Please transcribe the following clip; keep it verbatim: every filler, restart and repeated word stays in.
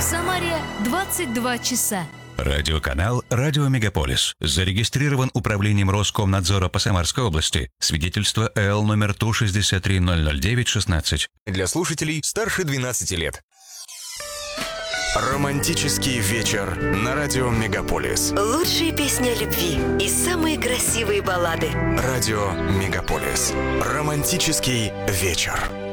Самаре двадцать два часа. Радиоканал «Радио Мегаполис» зарегистрирован Управлением Роскомнадзора по Самарской области. Свидетельство Л номер Ту шестьдесят три ноль ноль девять шестнадцать. Для слушателей старше двенадцати лет. Романтический вечер на радио Мегаполис. Лучшие песни о любви и самые красивые баллады. Радио Мегаполис. Романтический вечер.